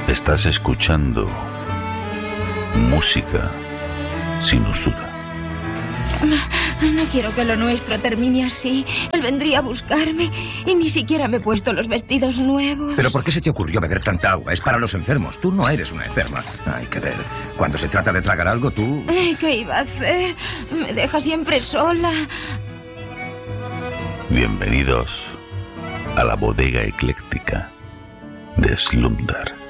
Estás escuchando música sin usura. No quiero que lo nuestro termine así. Él vendría a buscarme y ni siquiera me he puesto los vestidos nuevos. ¿Pero por qué se te ocurrió beber tanta agua? Es para los enfermos. Tú no eres una enferma. Hay que ver. Cuando se trata de tragar algo, tú... ¿Qué iba a hacer? Me deja siempre sola. Bienvenidos a la bodega ecléctica de Slumdar.